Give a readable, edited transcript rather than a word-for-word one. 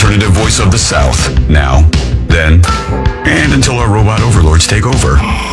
alternative voice of the South. Now, then, and until our robot overlords take over.